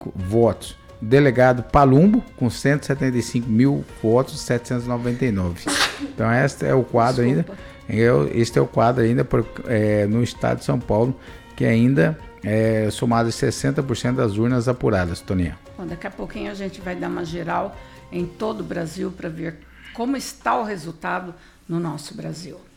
votos. Delegado Palumbo, com 175 mil votos, 799. Então, este é o quadro ainda. Este é o quadro ainda no estado de São Paulo, que ainda é somado de 60% das urnas apuradas, Toninha. Bom, daqui a pouquinho a gente vai dar uma geral em todo o Brasil para ver como está o resultado no nosso Brasil.